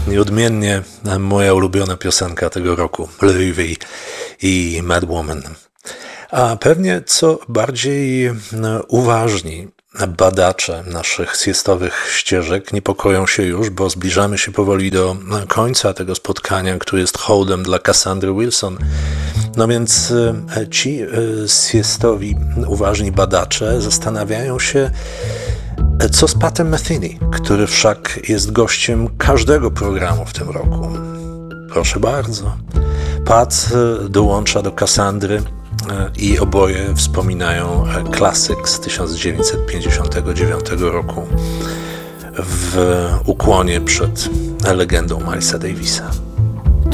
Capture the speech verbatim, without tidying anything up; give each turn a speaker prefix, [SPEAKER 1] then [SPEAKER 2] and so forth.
[SPEAKER 1] Nieodmiennie moja ulubiona piosenka tego roku, Louis i Mad Woman. A pewnie co bardziej uważni badacze naszych siestowych ścieżek niepokoją się już, bo zbliżamy się powoli do końca tego spotkania, które jest hołdem dla Cassandry Wilson. No więc ci siestowi uważni badacze zastanawiają się, co z Patem Metheny, który wszak jest gościem każdego programu w tym roku. Proszę bardzo. Pat dołącza do Cassandry i oboje wspominają klasyk z tysiąc dziewięćset pięćdziesiątego dziewiątego roku w ukłonie przed legendą Milesa Davisa.